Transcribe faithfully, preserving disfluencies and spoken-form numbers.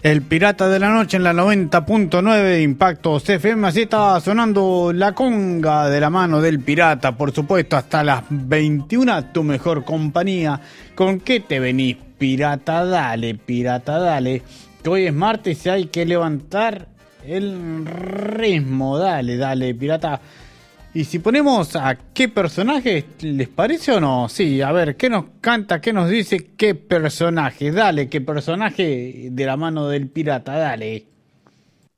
El Pirata de la Noche en la noventa punto nueve de Impacto F M. Así estaba sonando la conga de la mano del Pirata, por supuesto, hasta las veintiuna, tu mejor compañía. ¿Con qué te venís, Pirata? Dale, Pirata, dale. Que hoy es martes y hay que levantar el ritmo. Dale, dale, Pirata. Y si ponemos a qué personaje, ¿les parece o no? Sí, a ver, ¿qué nos canta, qué nos dice, qué personaje? Dale, qué personaje de la mano del Pirata, dale.